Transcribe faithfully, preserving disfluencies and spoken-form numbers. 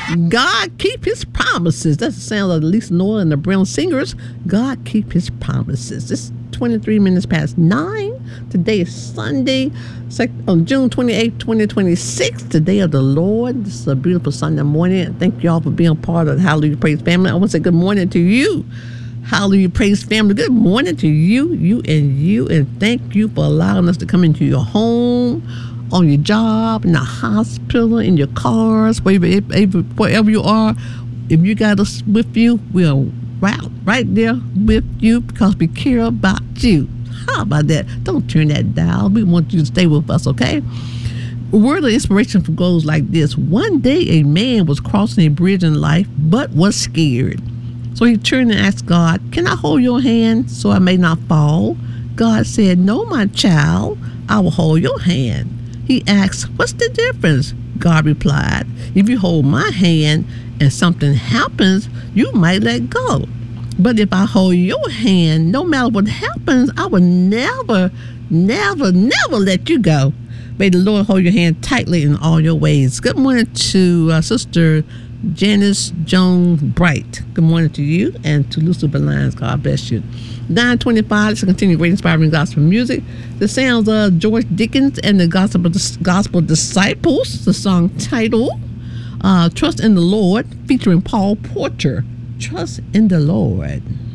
God keep his promises. That's the sound of Lisa Noel and the Brown Singers. God keep his promises. It's twenty-three minutes past nine. Today is Sunday, on June twenty-eighth, twenty twenty-six, the day of the Lord. This is a beautiful Sunday morning. Thank you all for being part of the Hallelujah Praise family. I want to say good morning to you, Hallelujah Praise family. Good morning to you, you and you, and thank you for allowing us to come into your home, on your job, in the hospital, in your cars, wherever, wherever you are. If you got us with you, we're right, right there with you because we care about you. How about that? Don't turn that dial. We want you to stay with us, okay? A word of inspiration goes like this. One day a man was crossing a bridge in life but was scared. So he turned and asked God, "Can I hold your hand so I may not fall?" God said, "No, my child, I will hold your hand." He asked, "What's the difference?" God replied, "If you hold my hand and something happens, you might let go. But if I hold your hand, no matter what happens, I will never, never, never let you go." May the Lord hold your hand tightly in all your ways. Good morning to uh, Sister Janice Jones Bright. Good morning to you and to Lucy Belines. God bless you. nine twenty-five, let's continue great inspiring gospel music. The sounds of George Dickens and the Gospel, gospel Disciples, the song title, uh, Trust in the Lord, featuring Paul Porter. Trust in the Lord.